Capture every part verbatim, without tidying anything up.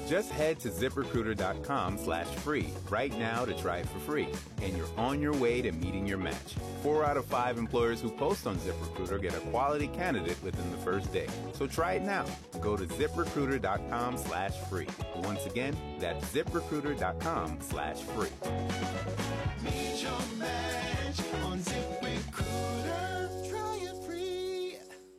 Just head to ZipRecruiter.com slash free right now to try it for free, and you're on your way to meeting your match. Four out of five employers who post on ZipRecruiter get a quality candidate within the first day. So try it now. Go to ZipRecruiter.com slash free. Once again, that's ZipRecruiter.com slash free. Meet your match on ZipRecruiter. Try it free.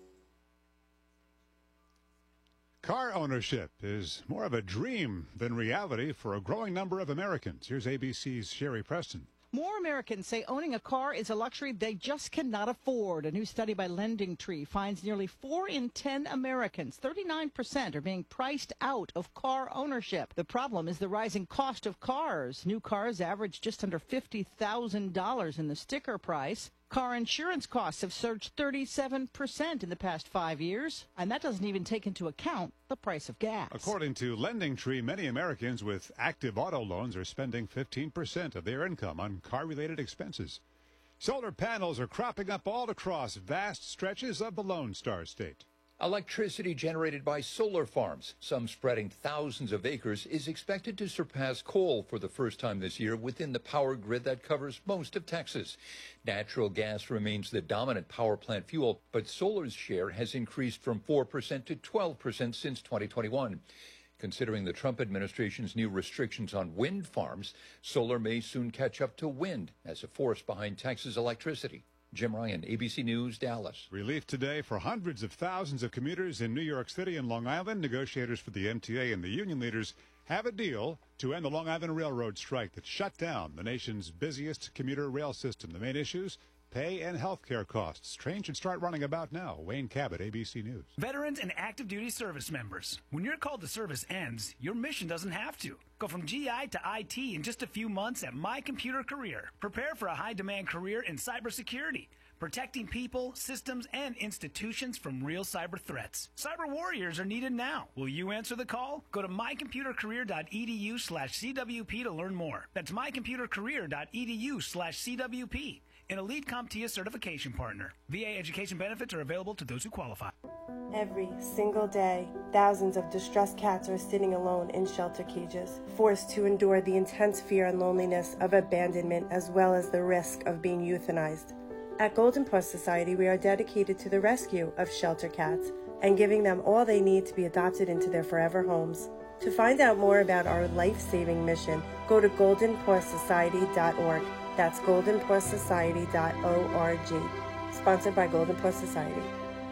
Car ownership is more of a dream than reality for a growing number of Americans. Here's A B C's Sherry Preston. More Americans say owning a car is a luxury they just cannot afford. A new study by LendingTree finds nearly four in ten Americans, thirty-nine percent, are being priced out of car ownership. The problem is the rising cost of cars. New cars average just under fifty thousand dollars in the sticker price. Car insurance costs have surged thirty-seven percent in the past five years, and that doesn't even take into account the price of gas. According to LendingTree, many Americans with active auto loans are spending fifteen percent of their income on car-related expenses. Solar panels are cropping up all across vast stretches of the Lone Star State. Electricity generated by solar farms, some spreading thousands of acres, is expected to surpass coal for the first time this year within the power grid that covers most of Texas. Natural gas remains the dominant power plant fuel, but solar's share has increased from four percent to twelve percent since twenty twenty-one. Considering the Trump administration's new restrictions on wind farms, solar may soon catch up to wind as a force behind Texas electricity. Jim Ryan, A B C News, Dallas. Relief today for hundreds of thousands of commuters in New York City and Long Island. Negotiators for the M T A and the union leaders have a deal to end the Long Island Railroad strike that shut down the nation's busiest commuter rail system. The main issues: pay and health care costs. Train should start running about now. Wayne Cabot, A B C News. Veterans and active duty service members. When your call to service ends, your mission doesn't have to. Go from G I to I T in just a few months at My Computer Career. Prepare for a high-demand career in cybersecurity, protecting people, systems, and institutions from real cyber threats. Cyber warriors are needed now. Will you answer the call? Go to mycomputercareer.edu slash CWP to learn more. That's mycomputercareer.edu slash CWP. An Elite CompTIA certification partner. V A education benefits are available to those who qualify. Every single day, thousands of distressed cats are sitting alone in shelter cages, forced to endure the intense fear and loneliness of abandonment as well as the risk of being euthanized. At Golden Paw Society, we are dedicated to the rescue of shelter cats and giving them all they need to be adopted into their forever homes. To find out more about our life-saving mission, go to golden paw society dot org. That's golden paw society dot org. Sponsored by Golden Paw Society.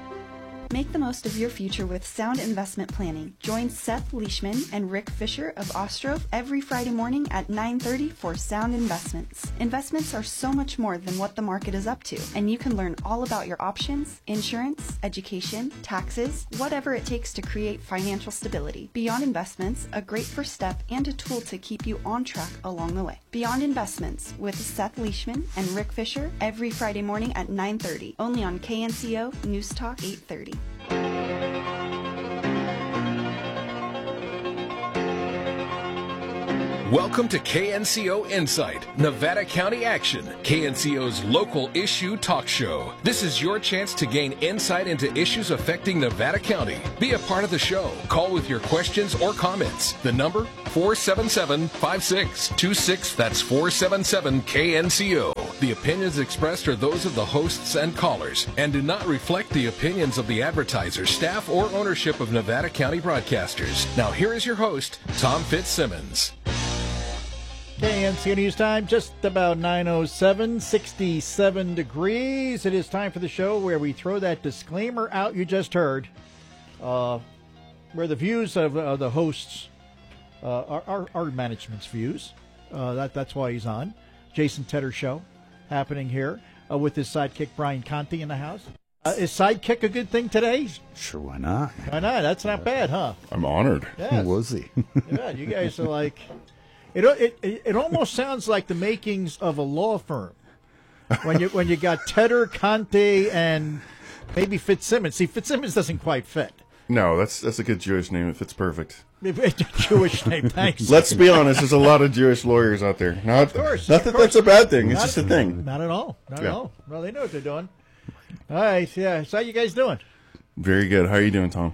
Make the most of your future with sound investment planning. Join Seth Leishman and Rick Fisher of Ostro every Friday morning at nine thirty for Sound Investments. Investments are so much more than what the market is up to, and you can learn all about your options, insurance, education, taxes, whatever it takes to create financial stability. Beyond Investments, a great first step and a tool to keep you on track along the way. Beyond Investments with Seth Leishman and Rick Fisher every Friday morning at nine thirty, only on K N C O News Talk eight thirty. Welcome to K N C O Insight, Nevada County Action, K N C O's local issue talk show. This is your chance to gain insight into issues affecting Nevada County. Be a part of the show. Call with your questions or comments. The number, four seven seven, five six two six. That's four seven seven K N C O. The opinions expressed are those of the hosts and callers and do not reflect the opinions of the advertisers, staff, or ownership of Nevada County Broadcasters. Now here is your host, Tom Fitzsimmons. K N C O News time, just about nine oh seven, sixty-seven degrees. It is time for the show where we throw that disclaimer out you just heard, uh, where the views of uh, the hosts uh, are, are, are management's views. Uh, that, that's why he's on. Jason Tedder Show happening here uh, with his sidekick Brian Conti in the house. Uh, is sidekick a good thing today? Sure, why not? Why not? That's not bad, huh? I'm honored. Yes. Who was he? Yeah, you guys are like... It, it it it almost sounds like the makings of a law firm when you when you got Tedder, Conte, and maybe Fitzsimmons. See, Fitzsimmons doesn't quite fit. No, that's that's a good Jewish name. It fits perfect. Jewish name, thanks. Let's be honest. There's a lot of Jewish lawyers out there. Not, of course, not of that course. that's a bad thing. It's Not, just a thing. Not at all. Not Yeah. at all. Well, they know what they're doing. All right, yeah. So how you guys doing? Very good. How are you doing, Tom?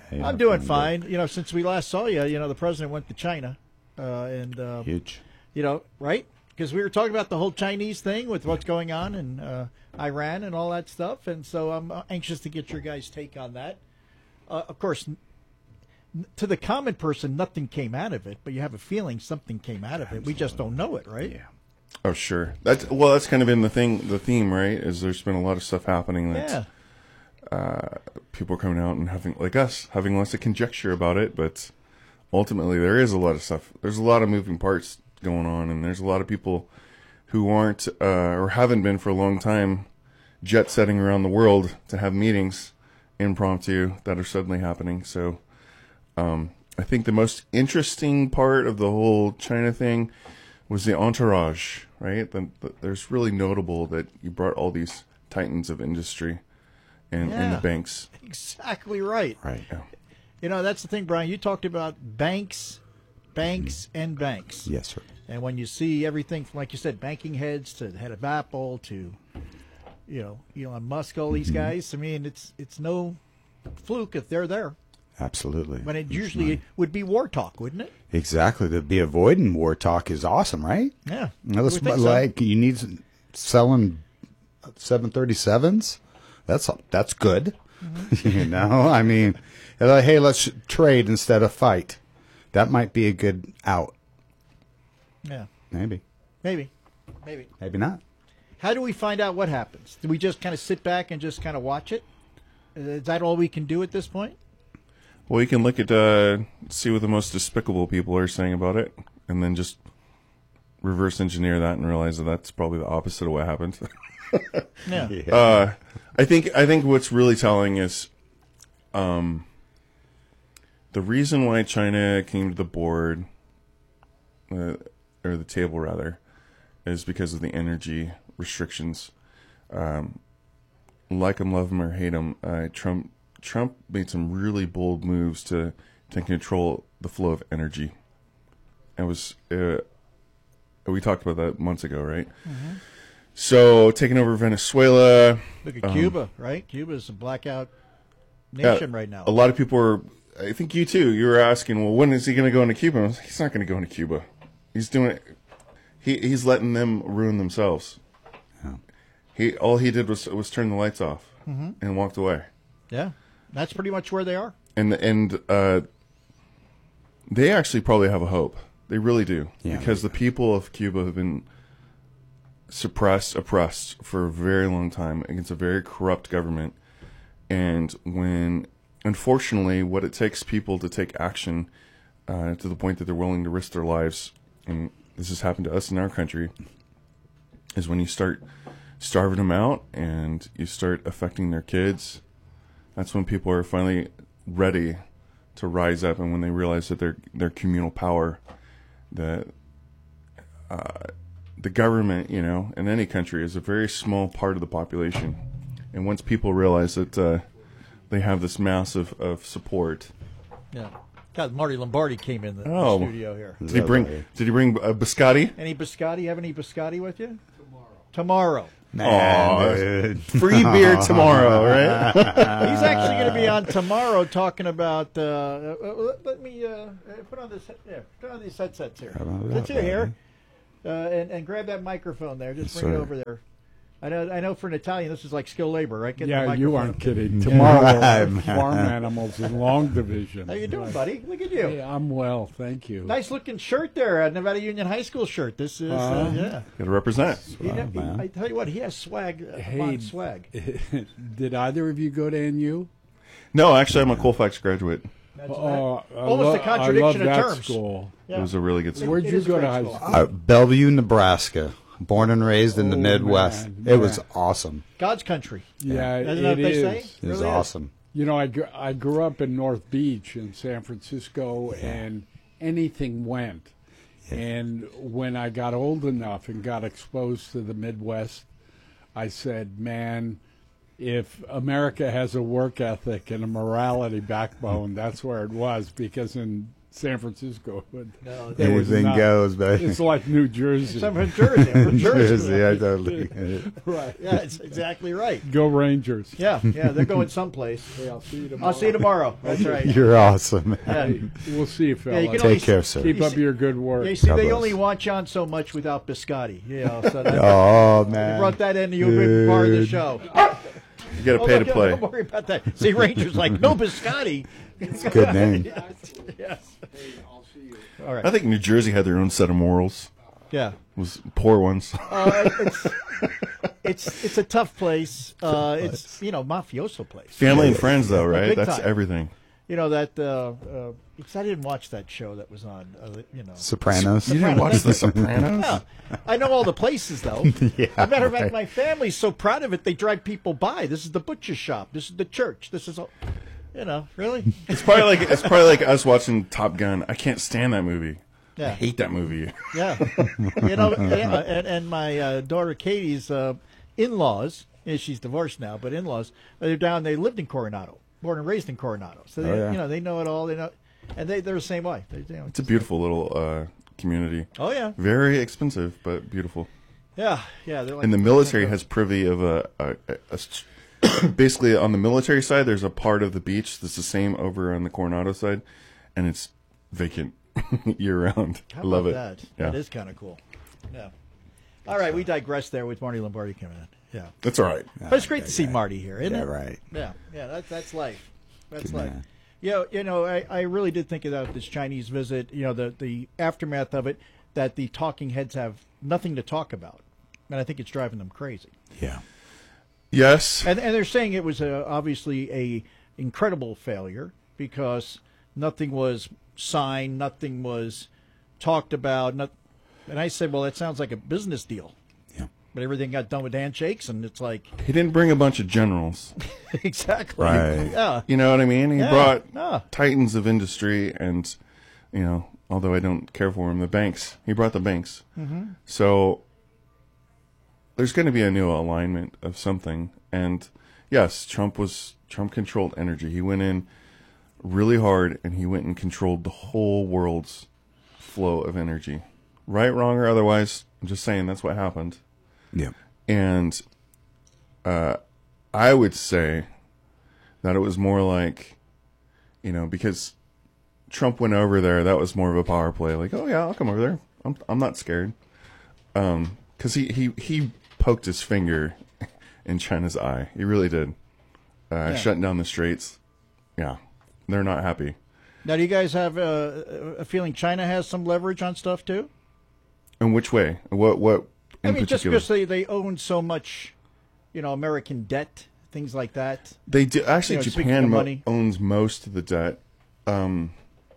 Hey, I'm doing fine. You know, since we last saw you, you know, the president went to China, uh, and uh, huge. You know, right? Because we were talking about the whole Chinese thing with what's going on in uh, Iran and all that stuff, and so I'm anxious to get your guys' take on that. Uh, of course, n- to the common person, nothing came out of it, but you have a feeling something came out of it. We just don't know it, right? Yeah. Oh, sure. That's well. That's kind of been the thing. The theme, right? Is there's been a lot of stuff happening that Yeah. uh, people are coming out and having, like us, having lots of conjecture about it. But ultimately, there is a lot of stuff. There's a lot of moving parts going on, and there's a lot of people who aren't uh, or haven't been for a long time jet setting around the world to have meetings impromptu that are suddenly happening. So um, I think the most interesting part of the whole China thing was the entourage, right? The, the, there's really notable that you brought all these titans of industry and, and Yeah. the banks. Exactly right. Right. Yeah. You know, that's the thing, Brian. You talked about banks, banks, and banks. Yes, sir. And when you see everything from, like you said, banking heads to the head of Apple to, you know, Elon Musk, all these guys, I mean, it's it's no fluke if they're there. Absolutely. When it Huge usually money. would be war talk, wouldn't it? Exactly. To be avoiding war talk is awesome, right? Yeah. Now, that's I would think so. like you need s- selling seven thirty-sevens. That's that's good. Mm-hmm. You know, I mean, they're like, hey, let's trade instead of fight. That might be a good out. Yeah. Maybe. Maybe. Maybe. Maybe not. How do we find out what happens? Do we just kind of sit back and just kind of watch it? Is that all we can do at this point? Well, you can look at, uh, see what the most despicable people are saying about it, and then just reverse engineer that and realize that that's probably the opposite of what happened. Yeah. Uh, I think I think what's really telling is, um, the reason why China came to the board, uh, or the table rather, is because of the energy restrictions. Um, like 'em, love 'em, or hate 'em, uh, Trump Trump made some really bold moves to to control the flow of energy. It was uh, we talked about that months ago, right? Mm-hmm. So taking over Venezuela. Look at um, Cuba, right? Cuba's a blackout yeah, nation right now. A lot of people were. I think you too. You were asking, well, when is he going to go into Cuba? I was like, he's not going to go into Cuba. He's doing it. He he's letting them ruin themselves. Yeah. He all he did was was turn the lights off Mhm. and walked away. Yeah, that's pretty much where they are. And and uh, they actually probably have a hope. They really do, Yeah. because the people of Cuba have been suppressed, oppressed for a very long time against a very corrupt government. And when, unfortunately, what it takes people to take action uh, to the point that they're willing to risk their lives, and this has happened to us in our country, is when you start starving them out and you start affecting their kids. That's when people are finally ready to rise up, and when they realize that their their communal power, that uh, the government, you know, in any country is a very small part of the population, and once people realize that uh, they have this massive of support. Yeah. God, Marty Lombardi came in the, the Oh, studio here. did he bring? Did he bring uh, biscotti? Any biscotti? Have any biscotti with you? Tomorrow. Tomorrow. Man, dude. free beer tomorrow, right? He's actually going to be on tomorrow talking about. Uh, uh, let, let me uh, put on this. Yeah, put on these headsets here. Sit you here, uh, and and grab that microphone there. Just Yes, bring it sir. over there. I know. I know. For an Italian, this is like skilled labor, right? Getting the Yeah, you microphone. aren't kidding. Yeah. Tomorrow, farm animals in long division. How you doing, buddy? Look at you. Hey, I'm well, thank you. Nice looking shirt there, uh, Nevada Union High School shirt. This is, uh, Uh-huh. yeah. Got to represent. He, he, I tell you what, he has swag, uh, Hey, fun swag. Did either of you go to N U? No, actually, I'm a Colfax graduate. That's Oh, I almost lo- a contradiction I love of that terms. school. Yeah. It was a really good school. Where'd It you is go to great high school. school? Uh, Bellevue, Nebraska. Born and raised in the Oh, Midwest. man, It was yeah. awesome. God's country. Yeah, Isn't it that what they is. say? It was Really is. awesome. You know, I, gr- I grew up in North Beach in San Francisco, and anything went. And when I got old enough and got exposed to the Midwest, I said, man, if America has a work ethic and a morality backbone, that's where it was. Because in San Francisco, but No, there was anything not. goes, baby. It's like New Jersey. Some from Jersey. From Jersey. Jersey, I totally get it. Right. Yeah, it's exactly right. Go Rangers. Yeah, yeah, they're going someplace. Hey, I'll see you tomorrow. I'll see you tomorrow. That's right. You're awesome, man. Yeah. Hey, we'll see you, fella. you can Take only- care, sir. Keep You up see- your good work. Yeah, you see, God they bless. only want you on so much without biscotti. You know, so that, Oh, they man. brought that in. You'll be part of the Good. show. You got to Oh, pay look, to play. Don't worry about that. See, Rangers like no biscotti. It's a good name. Yes. Hey, I'll see you. All right. I think New Jersey had their own set of morals. Yeah. Was poor ones. Uh, it's, it's it's a tough place. Uh, it's you know mafioso place. Family and friends, though, right? Big That's time. everything. You know that uh, uh, because I didn't watch that show that was on. Uh, you know, Sopranos. You didn't watch The Sopranos? Yeah. I know all the places though. Yeah, As a matter of fact, right. my family's so proud of it. They drive people by. This is the butcher shop. This is the church. This is all. You know, really? It's probably like it's probably like us watching Top Gun. I can't stand that movie. I Yeah. hate that movie. Yeah, you know, yeah, and, and my uh, daughter Katie's uh, in-laws, and she's divorced now, but in-laws, they're down. They lived in Coronado, born and raised in Coronado, so they, Oh, yeah. you know, they know it all. They know, and they they're the same way. They, you know, It's a beautiful little uh, community. Oh yeah, Very expensive, but beautiful. yeah, yeah. They're like And the military has privy of a, a, a, a st- basically on the military side. There's a part of the beach that's the same over on the Coronado side, and it's vacant year round. How I love about it. that? Yeah, That is kind of cool. Yeah. All right, we digress there with Marty Lombardi coming in. Yeah, that's all right. but it's great to see Marty here, isn't Yeah, it? right. Yeah, yeah. That's that's life. That's Good life. man. You know, you know, I, I really did think about this Chinese visit. You know, the the aftermath of it, that the talking heads have nothing to talk about, and I think it's driving them crazy. Yeah. Yes. And and they're saying it was a, obviously a incredible failure because nothing was signed, nothing was talked about. Not, and I said, well, that sounds like a business deal. Yeah. But everything got done with handshakes, and it's like He didn't bring a bunch of generals. exactly. Right. Yeah. You know what I mean? He Yeah. brought Yeah. titans of industry and, you know, although I don't care for him, the banks. He brought the banks. Mm-hmm. So there's going to be a new alignment of something. And yes, Trump was Trump controlled energy. He went in really hard and he went and controlled the whole world's flow of energy. Right, wrong, or otherwise, I'm just saying that's what happened. Yeah. And uh, I would say that it was more like, you know, because Trump went over there, that was more of a power play. Like, oh yeah, I'll come over there. I'm I'm not scared. Um, because he, he he poked his finger in China's eye. He really did. Uh, Yeah. Shutting down the straits. Yeah, they're not happy. Now, do you guys have uh, a feeling China has some leverage on stuff too? In which way? What what? In I mean, just particular? because they, they own so much, you know, American debt, things like that. They do actually. You know, speaking Japan of mo- money. owns most of the debt. Um,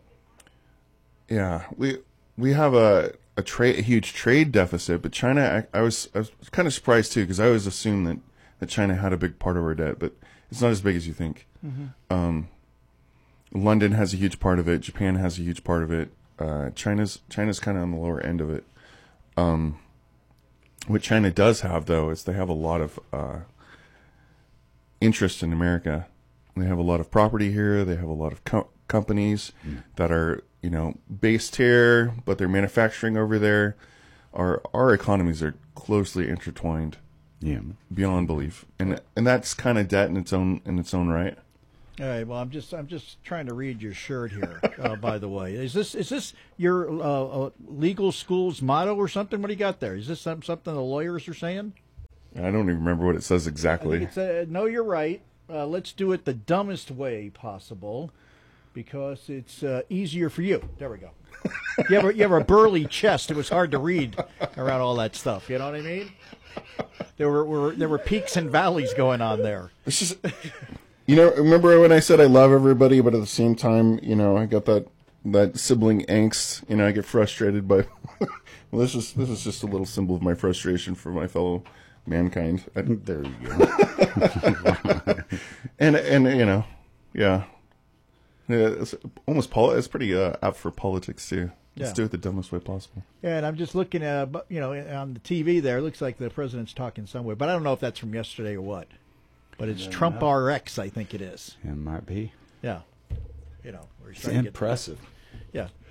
yeah, we we have a a trade a huge trade deficit, but China. I, I was I was kind of surprised too because I always assumed that that China had a big part of our debt, but it's not as big as you think. Mhm. Um, London has a huge part of it. Japan has a huge part of it. Uh, China's China's kind of on the lower end of it. Um, what China does have though is they have a lot of uh, interest in America. They have a lot of property here. They have a lot of co- companies Mm. that are, you know, based here, but they're manufacturing over there. Our our economies are closely intertwined, Yeah. beyond belief, and and that's kind of debt in its own in its own right. All right. Well, I'm just I'm just trying to read your shirt here. Uh, by the way, is this is this your uh, uh, legal school's motto or something? What do you got there? Is this some, something the lawyers are saying? I don't even remember what it says I exactly. think it's uh, no, you're right. Uh, let's do it the dumbest way possible, because it's uh, easier for you. There we go. You have a, you have a burly chest. It was hard to read around all that stuff. You know what I mean? There were, were there were peaks and valleys going on there. It's just, you know, remember when I said I love everybody, but at the same time, you know, I got that that sibling angst. You know, I get frustrated by. Well, this is this is just a little symbol of my frustration for my fellow mankind. I, There you go. and and you know, yeah, yeah, it's almost pol- It's pretty uh, apt for politics too. Let's Yeah. do it the dumbest way possible. Yeah, and I'm just looking at, bu- you know, on the T V there. It looks like the president's talking somewhere, but I don't know if that's from yesterday or what. But it's Trump R X, I think it is. It might be. Yeah. You know, where he's It's trying to get- impressive. Yeah,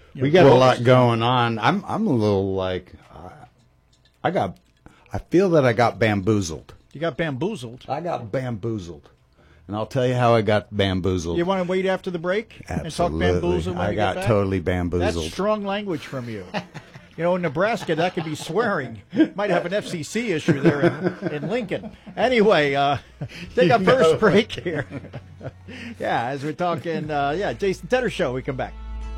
You we know, got a quotes. lot going on. I'm I'm a little like uh, I got I feel that I got bamboozled. You got bamboozled. I got bamboozled. And I'll tell you how I got bamboozled. You want to wait after the break Absolutely. and talk bamboozled when I you got get back? totally bamboozled. That's strong language from you. You know, in Nebraska, that could be swearing. Might have an F C C issue there in, in Lincoln. Anyway, uh, take our You first know. break here. Yeah, as we're talking, uh, yeah, Jason Tedder Show. We come back.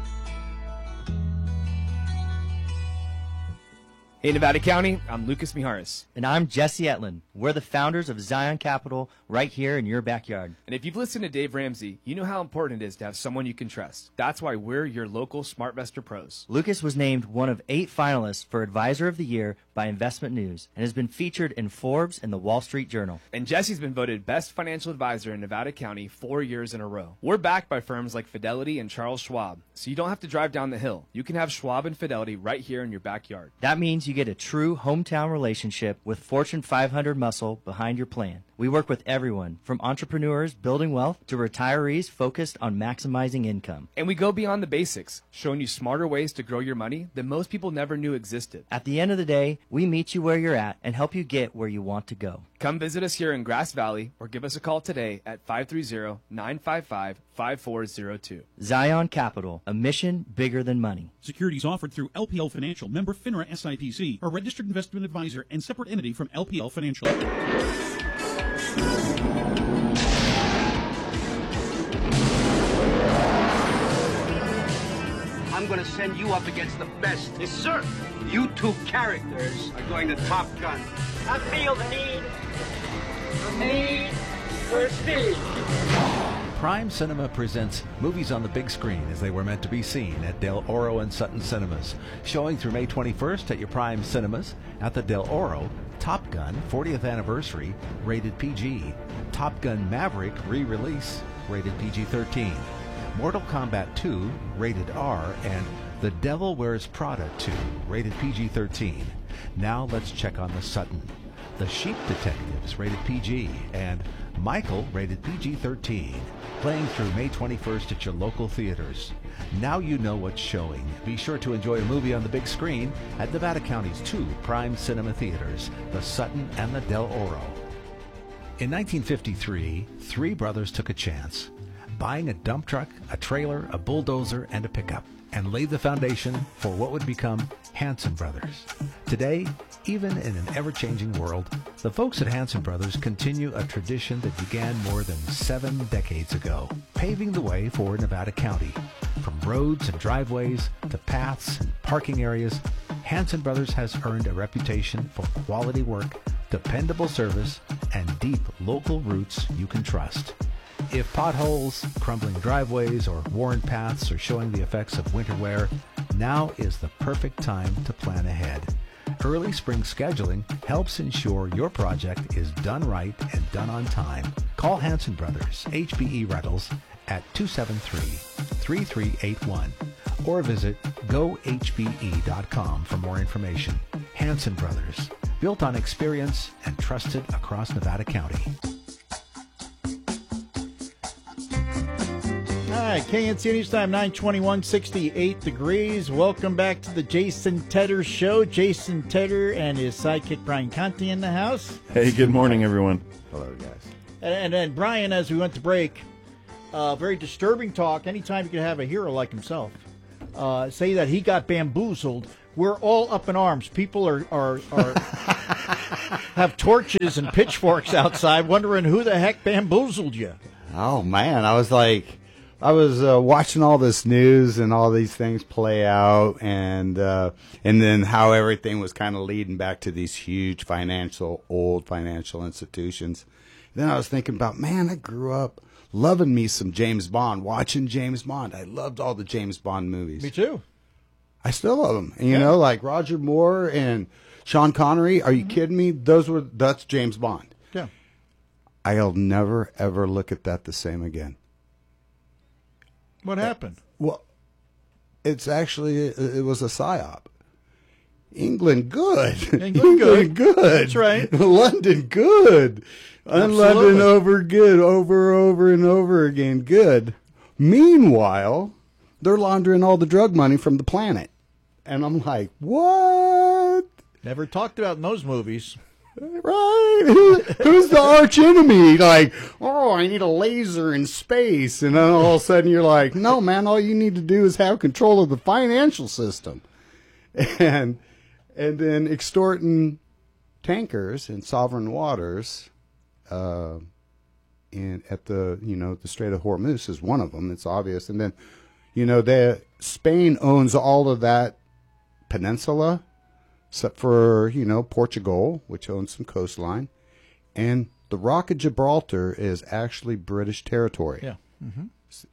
Hey, Nevada County, I'm Lucas Miharis. And I'm Jesse Etlin. We're the founders of Zion Capital right here in your backyard. And if you've listened to Dave Ramsey, you know how important it is to have someone you can trust. That's why we're your local SmartVestor pros. Lucas was named one of eight finalists for Advisor of the Year by Investment News and has been featured in Forbes and the Wall Street Journal. And Jesse's been voted Best Financial Advisor in Nevada County four years in a row. We're backed by firms like Fidelity and Charles Schwab, so you don't have to drive down the hill. You can have Schwab and Fidelity right here in your backyard. That means you get a true hometown relationship with Fortune five hundred muscle behind your plan. We work with everyone, from entrepreneurs building wealth to retirees focused on maximizing income. And we go beyond the basics, showing you smarter ways to grow your money that most people never knew existed. At the end of the day, we meet you where you're at and help you get where you want to go. Come visit us here in Grass Valley or give us a call today at five three zero, nine five five, five four zero two. Zion Capital, a mission bigger than money. Securities offered through L P L Financial, member FINRA S I P C, a registered investment advisor and separate entity from L P L Financial. I'm going to send you up against the best. Yes, sir. You two characters are going to Top Gun. I feel the need, the need for speed. Prime Cinema presents movies on the big screen as they were meant to be seen at Del Oro and Sutton Cinemas. Showing through May twenty-first at your Prime Cinemas. At the Del Oro, Top Gun fortieth Anniversary, rated P G. Top Gun Maverick re-release, rated P G thirteen. Mortal Kombat two, rated R, and The Devil Wears Prada two, rated P G thirteen. Now let's check on the Sutton. The Sheep Detectives, rated P G, and Michael, rated P G thirteen. Playing through May twenty-first at your local theaters. Now you know what's showing. Be sure to enjoy a movie on the big screen at Nevada County's two Prime Cinema theaters, the Sutton and the Del Oro. In nineteen fifty-three, three brothers took a chance, buying a dump truck, a trailer, a bulldozer, and a pickup, and laid the foundation for what would become Hanson Brothers. Today, even in an ever-changing world, the folks at Hanson Brothers continue a tradition that began more than seven decades ago, paving the way for Nevada County. From roads and driveways to paths and parking areas, Hanson Brothers has earned a reputation for quality work, dependable service, and deep local roots you can trust. If potholes, crumbling driveways, or worn paths are showing the effects of winter wear, now is the perfect time to plan ahead. Early spring scheduling helps ensure your project is done right and done on time. Call Hanson Brothers, H B E Rentals, at two seven three, three three eight one or visit go H B E dot com for more information. Hanson Brothers, built on experience and trusted across Nevada County. All right, K N C News Time, nine twenty-one, sixty-eight degrees. Welcome back to the Jason Tedder Show. Jason Tedder and his sidekick Brian Conti in the house. Hey, good morning, everyone. Hello, guys. And, and, and Brian, as we went to break, uh, very disturbing talk. Anytime you can have a hero like himself uh, say that he got bamboozled, we're all up in arms. People are, are, are have torches and pitchforks outside wondering who the heck bamboozled you. Oh, man. I was like, I was uh, watching all this news and all these things play out, and uh, and then how everything was kind of leading back to these huge financial, old financial institutions. Then I was thinking about, man, I grew up loving me some James Bond, watching James Bond. I loved all the James Bond movies. Me too. I still love them. And, you Yeah. know, like Roger Moore and Sean Connery. Are you kidding me? Those were that's James Bond. Yeah. I'll never ever look at that the same again. What happened? Well, it's actually it, it was a psyop. England good. England good. good. That's right. London good. And Absolutely. London over good, over over and over again good. Meanwhile, they're laundering all the drug money from the planet. And I'm like, what? Never talked about in those movies. Right? Who, who's the arch enemy? Like, oh, I need a laser in space. And then all of a sudden you're like, no, man, all you need to do is have control of the financial system. And, and then extorting tankers in sovereign waters, uh, in, at the, you know, the Strait of Hormuz is one of them. It's obvious. And then, you know, the, Spain owns all of that peninsula, except for, you know, Portugal, which owns some coastline. And the Rock of Gibraltar is actually British territory. Yeah. Mm-hmm.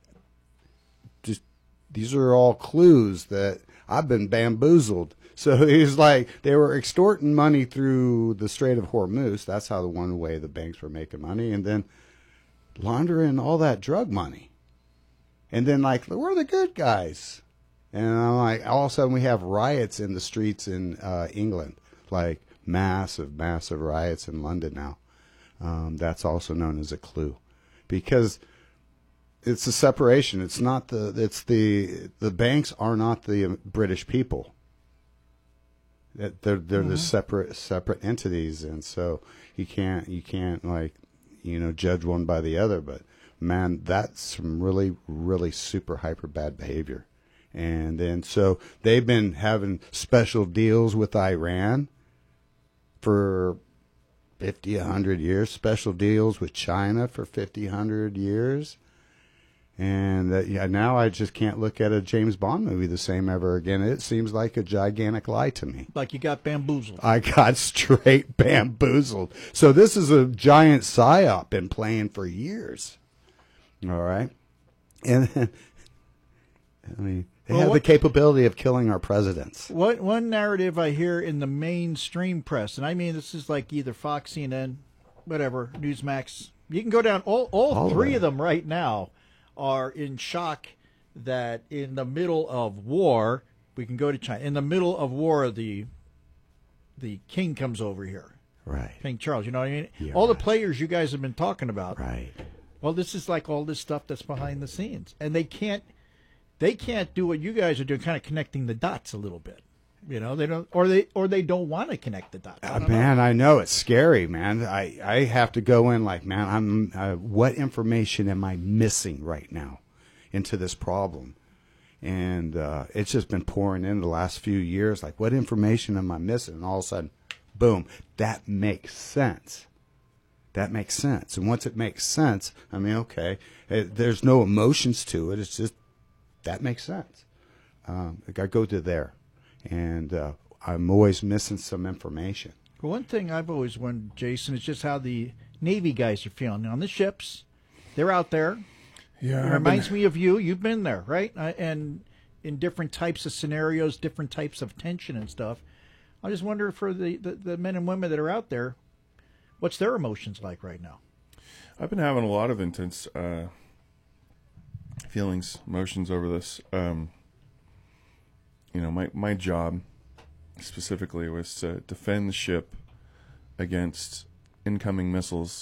Just, these are all clues that I've been bamboozled. So he's like, they were extorting money through the Strait of Hormuz. That's how the one way the banks were making money. And then laundering all that drug money. And then, like, we're the good guys. And I'm like, all of a sudden we have riots in the streets in uh, England, like massive, massive riots in London now. Um, that's also known as a clue, because it's a separation. It's not the, it's the, the banks are not the British people. They're, they're Mm-hmm. the separate, separate entities. And so you can't, you can't like, you know, judge one by the other. But man, that's some really, really super hyper bad behavior. And then so they've been having special deals with Iran for fifty, a hundred years, special deals with China for fifty, a hundred years. And uh, yeah, now I just can't look at a James Bond movie the same ever again. It seems like a gigantic lie to me. Like you got bamboozled. I got straight bamboozled. So this is a giant psyop been playing for years. All right. And then, I mean, they Well, have what- the capability of killing our presidents. What one narrative I hear in the mainstream press, and I mean this is like either Fox, C N N, whatever, Newsmax. You can go down all all, All of three it. of them right now are in shock that in the middle of war, we can go to China. In the middle of war, the the king comes over here. Right. King Charles, you know what I mean? Yeah, all the players you guys have been talking about. Right. Well, this is like all this stuff that's behind the scenes. And they can't they can't do what you guys are doing, kind of connecting the dots a little bit. You know, they don't or they or they don't want to connect the dots. I Uh, don't know. man, I know it's scary, man. I, I have to go in like, man, I'm uh, what information am I missing right now into this problem? And uh, it's just been pouring in the last few years. Like, what information am I missing? And all of a sudden, boom, that makes sense. That makes sense. And once it makes sense, I mean, okay, it, there's no emotions to it. It's just, that makes sense. Um, I go to there. And uh, I'm always missing some information. Well, one thing I've always wondered, Jason, is just how the Navy guys are feeling on the ships. They're out there. Yeah, It I've reminds been- me of you. You've been there, right? Uh, and in different types of scenarios, different types of tension and stuff. I just wonder for the, the, the men and women that are out there, what's their emotions like right now? I've been having a lot of intense uh, feelings, emotions over this. Um, you know, my, my job specifically was to defend the ship against incoming missiles.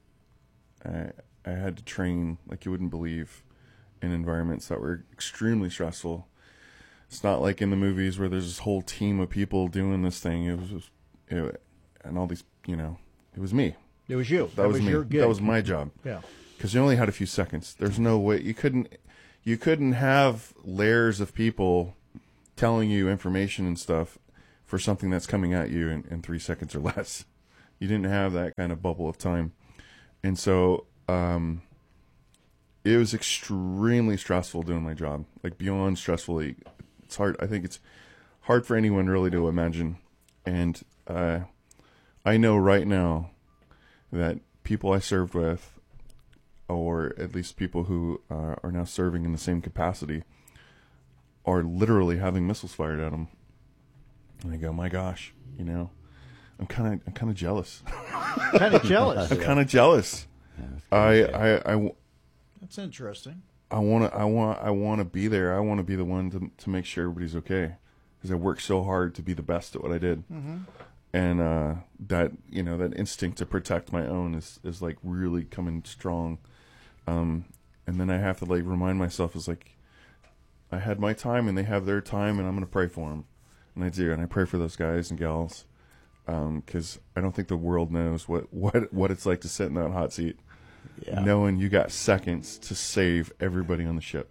I, I had to train like you wouldn't believe in environments that were extremely stressful. It's not like in the movies where there's this whole team of people doing this thing. It was, it, and all these, you know, it was me. It was you. That, That was, was me. your gig. That was my job. Yeah. Because you only had a few seconds. There's no way you couldn't, you couldn't have layers of people telling you information and stuff for something that's coming at you in, in three seconds or less. You didn't have that kind of bubble of time. And so um, it was extremely stressful doing my job, like beyond stressful. It's hard. I think it's hard for anyone really to imagine. And uh, I know right now that people I served with, or at least people who uh, are now serving in the same capacity, are literally having missiles fired at them. And I go, my gosh, you know, I'm kind of, I'm kind of jealous. Kind of jealous. I'm kind of jealous. I, I, I, That's interesting. I want to, I want, I want to be there. I want to be the one to to make sure everybody's okay, because I worked so hard to be the best at what I did. Mhm. And uh, that, you know, that instinct to protect my own is is like really coming strong. Um, and then I have to like remind myself, is like, I had my time, and they have their time, and I'm going to pray for them. And I do, and I pray for those guys and gals, because um, I don't think the world knows what, what, what it's like to sit in that hot seat, Yeah. knowing you got seconds to save everybody on the ship.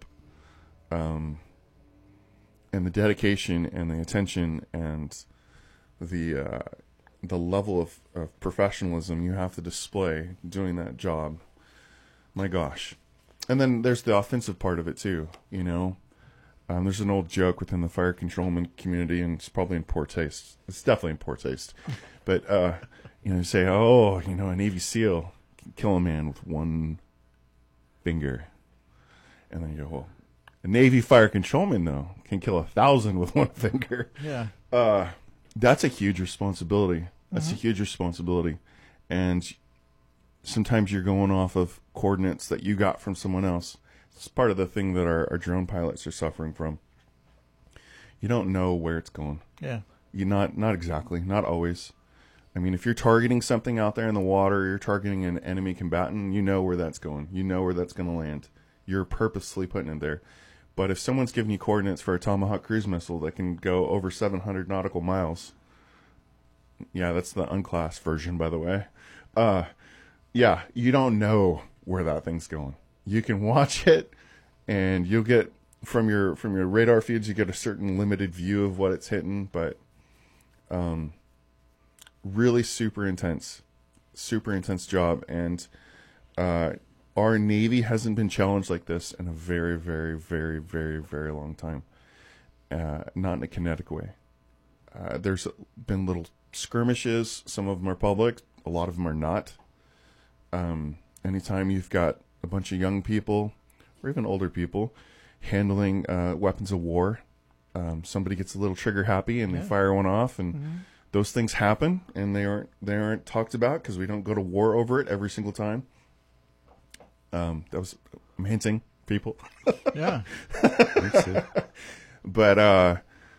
Um, and the dedication and the attention and the uh, the level of, of professionalism you have to display doing that job. My gosh. And then there's the offensive part of it too, you know. Um, there's an old joke within the fire controlman community, and it's probably in poor taste. It's definitely in poor taste. But, uh, you know, you say, oh, you know, a Navy SEAL can kill a man with one finger. And then you go, well, a Navy fire controlman, though, can kill a thousand with one finger. Yeah. Uh, that's a huge responsibility. That's Mhm. a huge responsibility. And sometimes you're going off of coordinates that you got from someone else. It's part of the thing that our, our drone pilots are suffering from. You don't know where it's going. Yeah. You not not exactly, not always. I mean, if you're targeting something out there in the water, you're targeting an enemy combatant, you know where that's going. You know where that's going to land. You're purposely putting it there. But if someone's giving you coordinates for a Tomahawk cruise missile that can go over seven hundred nautical miles, yeah, that's the unclassed version, by the way. Uh, yeah, you don't know where that thing's going. You can watch it, and you'll get from your from your radar feeds, you get a certain limited view of what it's hitting, but um, really super intense, super intense job. And uh, our Navy hasn't been challenged like this in a very, very, very, very, very long time. Uh, not in a kinetic way. Uh, there's been little skirmishes. Some of them are public. A lot of them are not. Um, anytime you've got a bunch of young people, or even older people, handling uh, weapons of war, um, somebody gets a little trigger happy and Yeah. they fire one off, and Mhm. those things happen, and they aren't they aren't talked about because we don't go to war over it every single time. Um, that was I'm hinting, people. Yeah. But uh,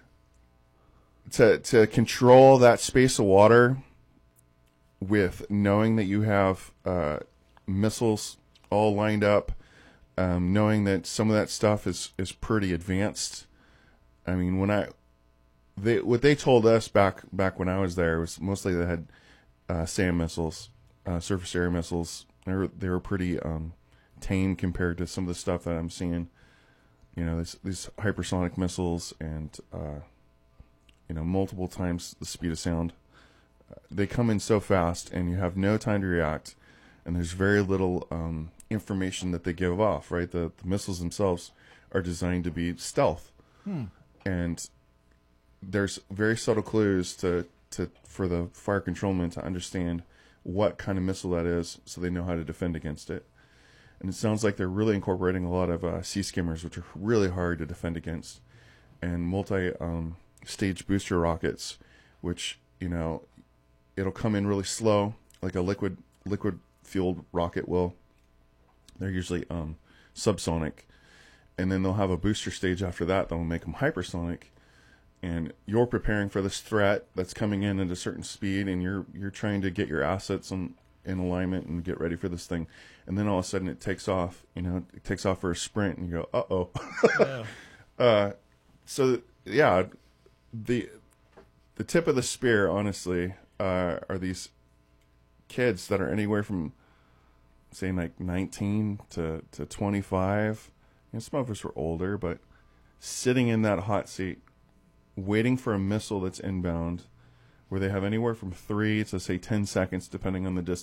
to to control that space of water with knowing that you have uh, missiles all lined up, um, knowing that some of that stuff is, is pretty advanced. I mean, when I they what they told us back back when I was there was mostly they had uh, SAM missiles, uh, surface area missiles. They were they were pretty um, tame compared to some of the stuff that I'm seeing. You know, these these hypersonic missiles and uh, you know, multiple times the speed of sound. They come in so fast, and you have no time to react, and there's very little um, information that they give off, right? The, the missiles themselves are designed to be stealth. Hmm. And there's very subtle clues to, to for the fire controlman to understand what kind of missile that is, so they know how to defend against it. And it sounds like they're really incorporating a lot of uh, sea skimmers, which are really hard to defend against, and multi um, stage booster rockets, which, you know, it'll come in really slow, like a liquid liquid fueled rocket will. They're usually um, subsonic, and then they'll have a booster stage after that that will make them hypersonic. And you're preparing for this threat that's coming in at a certain speed, and you're you're trying to get your assets in, in alignment and get ready for this thing. And then all of a sudden it takes off. You know, it takes off for a sprint, and you go, uh oh. Yeah. uh, so yeah, the the tip of the spear, honestly. Uh, are these kids that are anywhere from, say, like nineteen to, to twenty-five. You know, some of us were older, but sitting in that hot seat, waiting for a missile that's inbound, where they have anywhere from three to, say, ten seconds, depending on the distance